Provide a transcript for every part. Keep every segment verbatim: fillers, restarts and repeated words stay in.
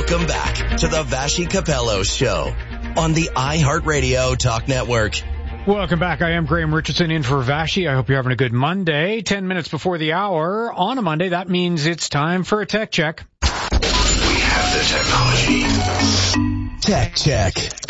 Welcome back to the Vassy Capello Show on the iHeartRadio Talk Network. Welcome back. I am Graham Richardson in for Vassy. I hope you're having a good Monday. Ten minutes before the hour on a Monday. That means it's time for a tech check. We have the technology. Tech check.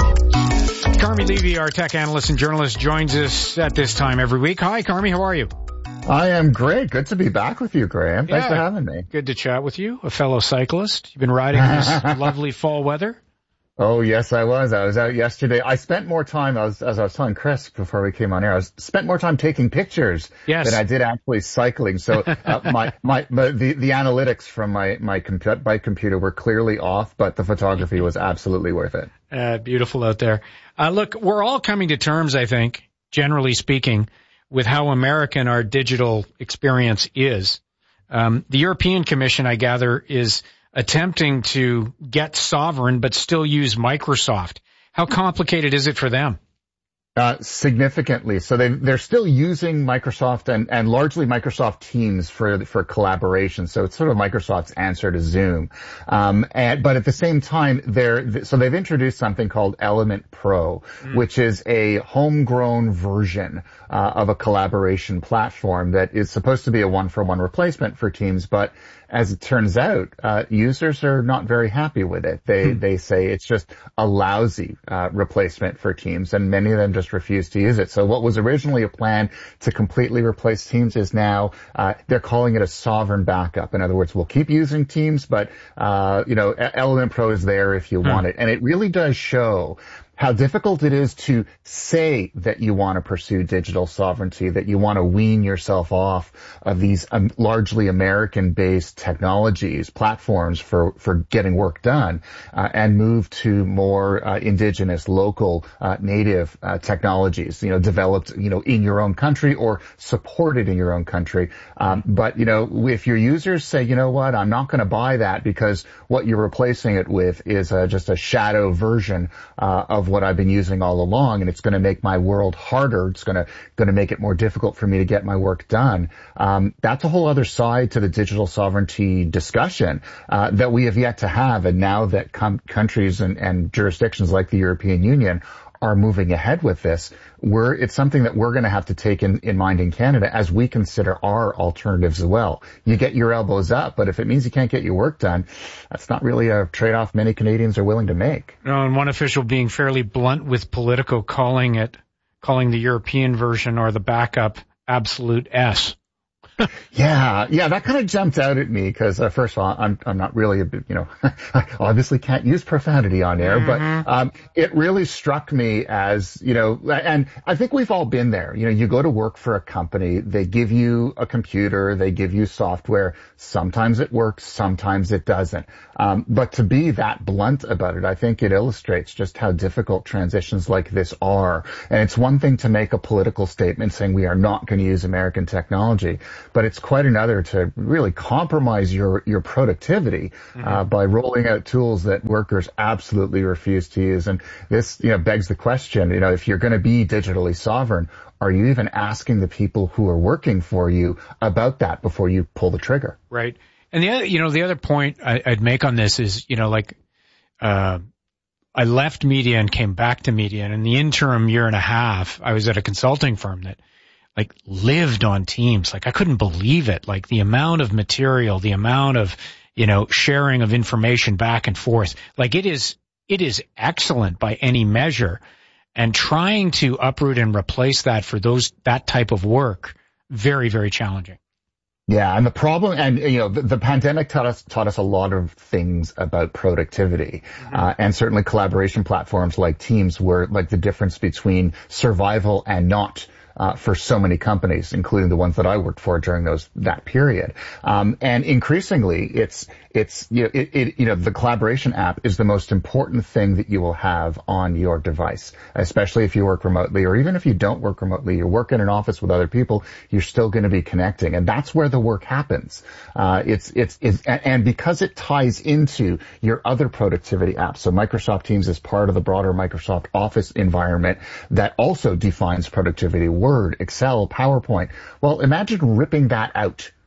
Carmi Levy, our tech analyst and journalist, joins us at this time every week. Hi, Carmi. How are you? I am great. Good to be back with you, Graham. Thanks yeah, for having me. Good to chat with you, a fellow cyclist. You've been riding this lovely fall weather? Oh, yes, I was. I was out yesterday. I spent more time, I was, as I was telling Chris before we came on air, I was, spent more time taking pictures yes. than I did actually cycling. So uh, my, my, my, the, the analytics from my, my compu- bike computer were clearly off, but the photography was absolutely worth it. Uh, beautiful out there. Uh, look, we're all coming to terms, I think, generally speaking, with how American our digital experience is. Um, the European Commission, I gather, is attempting to get sovereign but still use Microsoft. How complicated is it for them? Uh, significantly. So they, they're still using Microsoft and, and largely Microsoft Teams for, for collaboration. So it's sort of Microsoft's answer to Zoom. Um, and, but at the same time, they're, so they've introduced something called Element Pro, mm. which is a homegrown version, uh, of a collaboration platform that is supposed to be a one-for-one replacement for Teams, but as it turns out, uh, users are not very happy with it. They, hmm. they say it's just a lousy, uh, replacement for Teams, and many of them just refuse to use it. So what was originally a plan to completely replace Teams is now, uh, they're calling it a sovereign backup. In other words, we'll keep using Teams, but, uh, you know, Element Pro is there if you hmm. want it. And it really does show how difficult it is to say that you want to pursue digital sovereignty, that you want to wean yourself off of these um, largely American-based technologies, platforms for, for getting work done, uh, and move to more uh, indigenous, local, uh, native uh, technologies, you know, developed, you know, in your own country or supported in your own country. Um, but, you know, if your users say, you know what, I'm not going to buy that because what you're replacing it with is uh, just a shadow version uh, of what I've been using all along, and it's going to make my world harder. It's going to going to make it more difficult for me to get my work done. Um, that's a whole other side to the digital sovereignty discussion uh, that we have yet to have. And now that com- countries and, and jurisdictions like the European Union are moving ahead with this, we're, it's something that we're going to have to take in, in mind in Canada as we consider our alternatives as well. You get your elbows up, but if it means you can't get your work done, that's not really a trade-off many Canadians are willing to make. No, and one official being fairly blunt with Politico, calling it, calling the European version or the backup absolute S. yeah, yeah, that kind of jumped out at me because, uh, first of all, I'm, I'm not really, a, you know, I obviously can't use profanity on air, mm-hmm. but, um, it really struck me as, you know, and I think we've all been there. You know, you go to work for a company, they give you a computer, they give you software. Sometimes it works, sometimes it doesn't. Um, but to be that blunt about it, I think it illustrates just how difficult transitions like this are. And it's one thing to make a political statement saying we are not going to use American technology, but it's quite another to really compromise your, your productivity, mm-hmm. uh, by rolling out tools that workers absolutely refuse to use. And this, you know, begs the question, you know, if you're going to be digitally sovereign, are you even asking the people who are working for you about that before you pull the trigger? Right. And the other, you know, the other point I, I'd make on this is, you know, like, uh, I left media and came back to media, and in the interim year and a half, I was at a consulting firm that like lived on Teams. Like I couldn't believe it. Like the amount of material, the amount of, you know, sharing of information back and forth. Like it is, it is excellent by any measure. And trying to uproot and replace that for those, that type of work, very, very challenging. Yeah, and the problem, and you know, the, the pandemic taught us taught us a lot of things about productivity, mm-hmm. uh, and certainly collaboration platforms like Teams were like the difference between survival and not. Uh, for so many companies, including the ones that I worked for during those, that period. Um, and increasingly, it's, it's, you know, it, it, you know, the collaboration app is the most important thing that you will have on your device, especially if you work remotely, or even if you don't work remotely, you work in an office with other people, you're still going to be connecting. And that's where the work happens. Uh, it's, it's, it's, and because it ties into your other productivity apps. So Microsoft Teams is part of the broader Microsoft Office environment that also defines productivity. Word, Excel, PowerPoint. Well, imagine ripping that out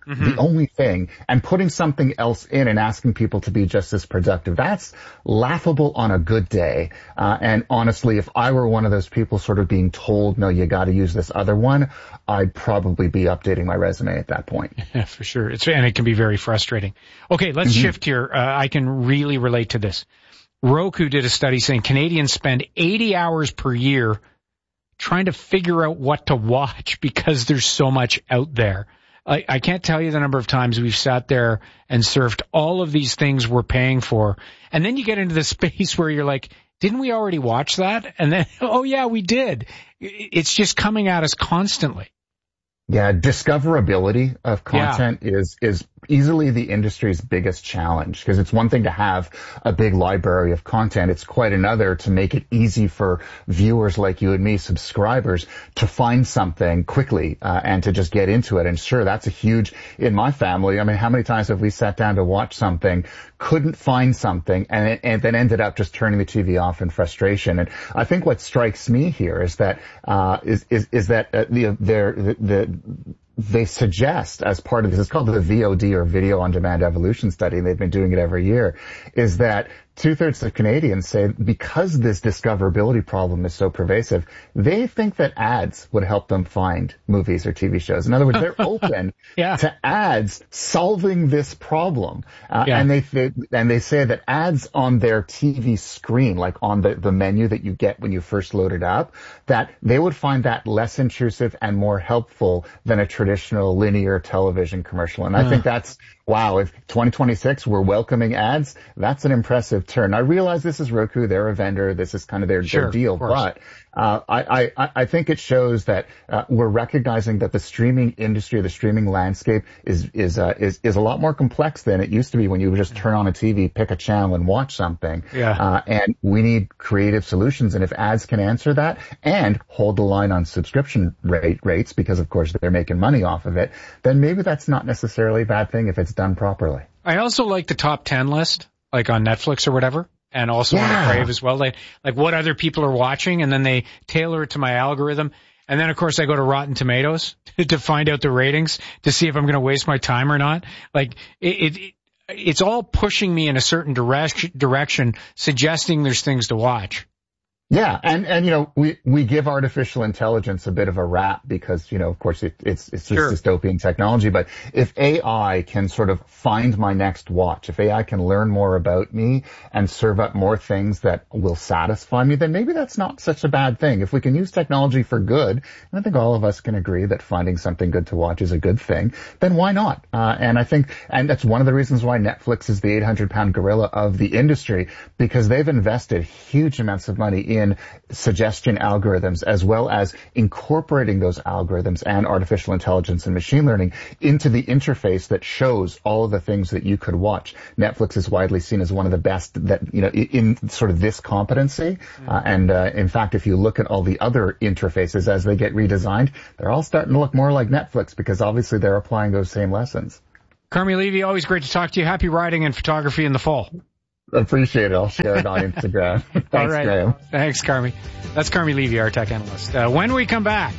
mm-hmm. the only thing, and putting something else in and asking people to be just as productive. That's laughable on a good day. Uh, and honestly, if I were one of those people sort of being told, no, you got to use this other one, I'd probably be updating my resume at that point. Yeah, for sure. It's, and it can be very frustrating. Okay, let's mm-hmm. shift here. Uh, I can really relate to this. Roku did a study saying Canadians spend eighty hours per year trying to figure out what to watch because there's so much out there. I, I can't tell you the number of times we've sat there and surfed all of these things we're paying for. And then you get into the space where you're like, didn't we already watch that? And then, oh yeah, we did. It's just coming at us constantly. Yeah, discoverability of content yeah. is is easily the industry's biggest challenge, because it's one thing to have a big library of content. It's quite another to make it easy for viewers like you and me, subscribers, to find something quickly uh, and to just get into it. And sure, that's a huge, in my family, I mean, how many times have we sat down to watch something, couldn't find something, and, and then ended up just turning the T V off in frustration? And I think what strikes me here is that uh, is, is is that uh, the, the the they suggest as part of this, it's called the V O D or Video on Demand Evolution Study, and they've been doing it every year, is that two-thirds of Canadians say because this discoverability problem is so pervasive, they think that ads would help them find movies or T V shows. In other words, they're open yeah. to ads solving this problem. Uh, yeah. And they, they and they say that ads on their T V screen, like on the, the menu that you get when you first load it up, that they would find that less intrusive and more helpful than a traditional linear television commercial. And I uh. think that's, wow, if twenty twenty-six we're welcoming ads, that's an impressive turn. I realize this is Roku, they're a vendor, this is kind of their, sure, their deal, but uh, I, I, I think it shows that uh, we're recognizing that the streaming industry, the streaming landscape is is uh, is is a lot more complex than it used to be when you would just turn on a T V, pick a channel, and watch something. Yeah. Uh, and we need creative solutions, and if ads can answer that and hold the line on subscription rate rates, because of course they're making money off of it, then maybe that's not necessarily a bad thing if it's done properly. I also like the top ten list, like on Netflix or whatever, and also yeah. on Crave as well. Like, like what other people are watching, and then they tailor it to my algorithm. And then, of course, I go to Rotten Tomatoes to find out the ratings to see if I'm going to waste my time or not. Like, it, it, it's all pushing me in a certain direction, direction, suggesting there's things to watch. Yeah, and, and, you know, we, we give artificial intelligence a bit of a rap because, you know, of course it, it's, it's just sure. dystopian technology, but if A I can sort of find my next watch, if A I can learn more about me and serve up more things that will satisfy me, then maybe that's not such a bad thing. If we can use technology for good, and I think all of us can agree that finding something good to watch is a good thing, then why not? Uh, and I think, and that's one of the reasons why Netflix is the eight hundred pound gorilla of the industry, because they've invested huge amounts of money in in suggestion algorithms, as well as incorporating those algorithms and artificial intelligence and machine learning into the interface that shows all of the things that you could watch. Netflix is widely seen as one of the best that, you know, in, in sort of this competency. Mm-hmm. Uh, and, uh, in fact, if you look at all the other interfaces as they get redesigned, they're all starting to look more like Netflix because obviously they're applying those same lessons. Carmi Levy, always great to talk to you. Happy riding and photography in the fall. Appreciate it. I'll share it on Instagram. Thanks, all right. Graham. Thanks, Carmi. That's Carmi Levy, our tech analyst. Uh, when we come back,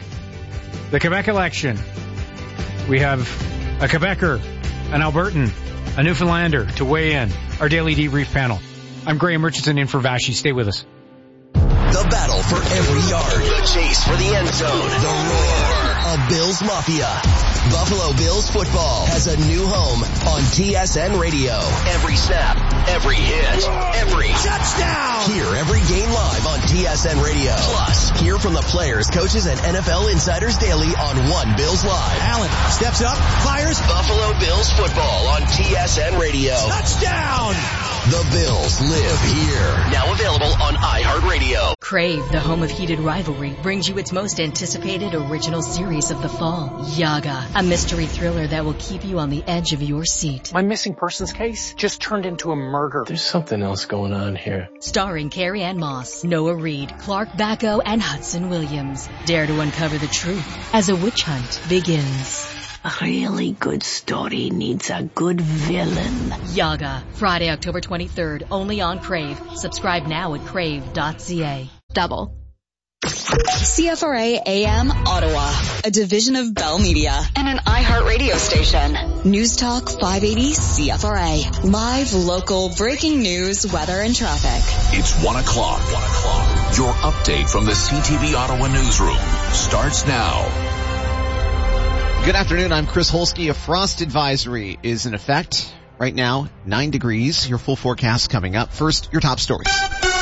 the Quebec election, we have a Quebecer, an Albertan, a Newfoundlander to weigh in. Our daily debrief panel. I'm Graham Richardson in for Vashi. Stay with us. The battle for every yard. The chase for the end zone. The roar of Bills Mafia. Buffalo Bills football has a new home on T S N Radio. Every snap, every hit, every touchdown. Hear every game live on T S N Radio. Plus, hear from the players, coaches, and N F L insiders daily on One Bills Live. Allen steps up, fires. Buffalo Bills football on T S N Radio. Touchdown. The Bills live here. Now available on iHeartRadio. Crave, the home of heated rivalry, brings you its most anticipated original series of the fall, Yaga, a mystery thriller that will keep you on the edge of your seat. My missing persons case just turned into a murder. There's something else going on here. Starring Carrie Ann Moss, Noah Reid, Clark Bacco, and Hudson Williams. Dare to uncover the truth as a witch hunt begins. A really good story needs a good villain. Yaga, Friday, October twenty-third, only on Crave. Subscribe now at crave dot c a. Double. C F R A A M Ottawa, a division of Bell Media and an iHeartRadio station. News Talk five eighty C F R A. Live, local, breaking news, weather, and traffic. It's one o'clock. One o'clock. Your update from the C T V Ottawa newsroom starts now. Good afternoon. I'm Chris Holsky. A frost advisory is in effect right now. Nine degrees. Your full forecast coming up. First, your top stories.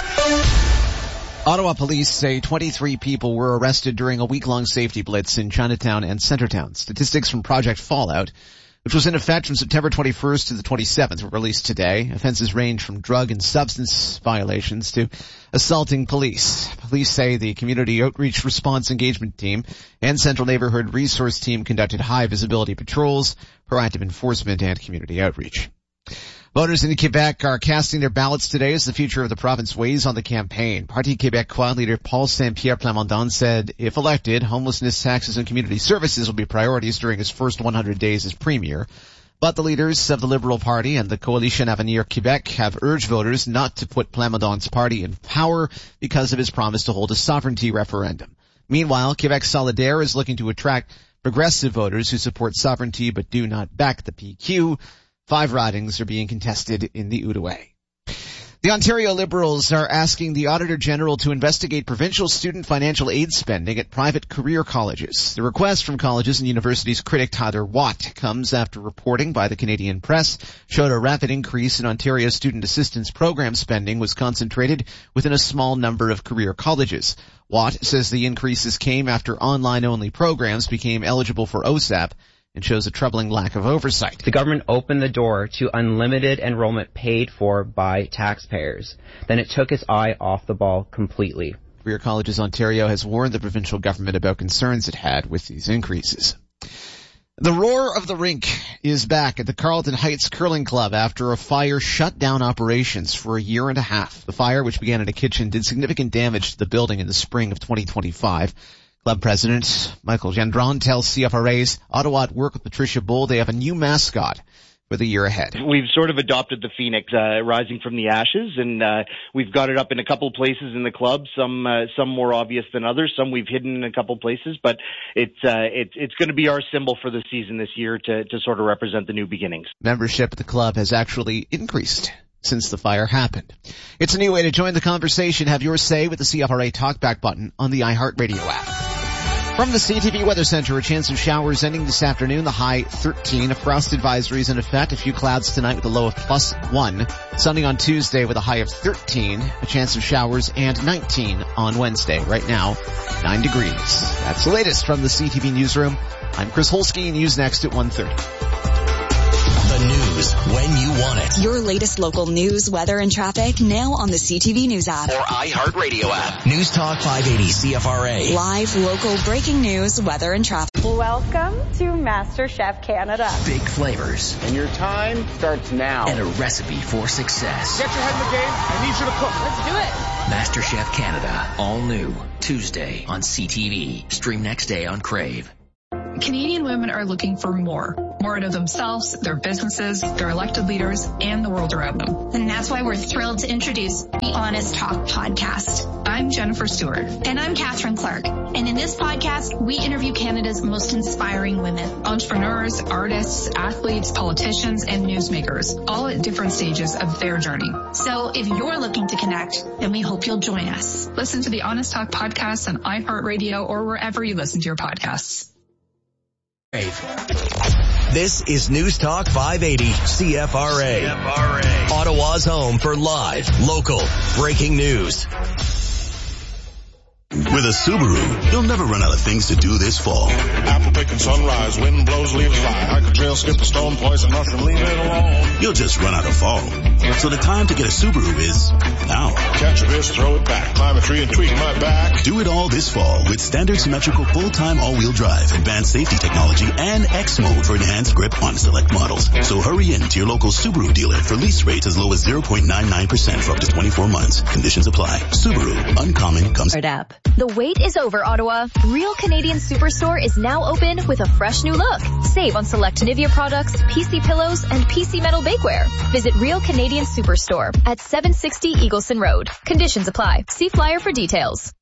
Ottawa police say twenty-three people were arrested during a week-long safety blitz in Chinatown and Centertown. Statistics from Project Fallout, which was in effect from September twenty-first to the twenty-seventh, were released today. Offenses range from drug and substance violations to assaulting police. Police say the Community Outreach Response Engagement Team and Central Neighborhood Resource Team conducted high-visibility patrols, proactive enforcement, and community outreach. Voters in Quebec are casting their ballots today as the future of the province weighs on the campaign. Parti Québécois leader Paul Saint-Pierre Plamondon said if elected, homelessness, taxes, and community services will be priorities during his first one hundred days as premier. But the leaders of the Liberal Party and the Coalition Avenir Québec have urged voters not to put Plamondon's party in power because of his promise to hold a sovereignty referendum. Meanwhile, Québec Solidaire is looking to attract progressive voters who support sovereignty but do not back the P Q. Five ridings are being contested in the Outaouais. The Ontario Liberals are asking the Auditor General to investigate provincial student financial aid spending at private career colleges. The request from colleges and universities critic Tyler Watt comes after reporting by the Canadian Press showed a rapid increase in Ontario student assistance program spending was concentrated within a small number of career colleges. Watt says the increases came after online-only programs became eligible for O S A P, and shows a troubling lack of oversight. The government opened the door to unlimited enrollment paid for by taxpayers. Then it took its eye off the ball completely. Career Colleges Ontario has warned the provincial government about concerns it had with these increases. The roar of the rink is back at the Carlton Heights Curling Club after a fire shut down operations for a year and a half. The fire, which began in a kitchen, did significant damage to the building in the spring of twenty twenty-five. Club President Michael Gendron tells C F R A's Ottawa at Work with Patricia Bull they have a new mascot for the year ahead. We've sort of adopted the phoenix uh, rising from the ashes, and uh, we've got it up in a couple places in the club, some uh, some more obvious than others, some we've hidden in a couple places, but it's uh, it's it's going to be our symbol for the season this year to, to sort of represent the new beginnings. Membership at the club has actually increased since the fire happened. It's a new way to join the conversation. Have your say with the C F R A Talkback button on the iHeartRadio app. From the C T V Weather Center, a chance of showers ending this afternoon, the high thirteen. A frost advisory is in effect. A few clouds tonight with a low of plus one. Sunny on Tuesday with a high of thirteen. A chance of showers and nineteen on Wednesday. Right now, nine degrees. That's the latest from the C T V Newsroom. I'm Chris Holsky. News next at one thirty. The news when you want it. Your latest local news, weather, and traffic now on the C T V News app. Or iHeartRadio app. News Talk five eighty C F R A. Live, local, breaking news, weather, and traffic. Welcome to MasterChef Canada. Big flavors. And your time starts now. And a recipe for success. Get your head in the game. I need you to cook. Let's do it. MasterChef Canada. All new. Tuesday on C T V. Stream next day on Crave. Canadian women are looking for more. More out of themselves, their businesses, their elected leaders, and the world around them. And that's why we're thrilled to introduce the Honest Talk podcast. I'm Jennifer Stewart. And I'm Catherine Clark. And in this podcast, we interview Canada's most inspiring women. Entrepreneurs, artists, athletes, politicians, and newsmakers, all at different stages of their journey. So if you're looking to connect, then we hope you'll join us. Listen to the Honest Talk podcast on iHeartRadio or wherever you listen to your podcasts. This is News Talk five eighty C F R A. C F R A. Ottawa's home for live, local, breaking news. With a Subaru, you'll never run out of things to do this fall. Apple picking sunrise, wind blows, leaves fly. Hike a trail, skip a stone, poison mushroom, leave it alone. You'll just run out of fall. So the time to get a Subaru is now. Catch a fish, throw it back, climb a tree and tweak my back. Do it all this fall with standard symmetrical full-time all-wheel drive, advanced safety technology, and X mode for enhanced grip on select models. So hurry in to your local Subaru dealer for lease rates as low as zero point nine nine percent for up to twenty-four months. Conditions apply. Subaru. Uncommon comes. App. The wait is over, Ottawa. Real Canadian Superstore is now open with a fresh new look. Save on select Nivea products, P C pillows, and P C metal bakeware. Visit Real Canadian Superstore at seven sixty Eagleson Road. Conditions apply. See flyer for details.